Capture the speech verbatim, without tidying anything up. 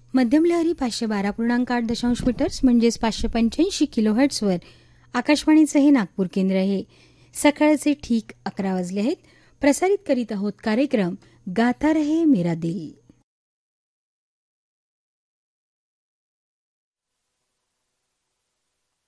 मध्यम लहरी पाचशे बारा पूर्णांक आठ दशांश मीटर्स म्हणजेच पाचशे पंच्याऐंशी किलो हर्ट्सवर आकाशवाणीचं हे नागपूर केंद्र आहे. सकाळचे ठीक अकरा वाजले आहेत. प्रसारित करीत आहोत कार्यक्रम गाता रहे मेरा दिल.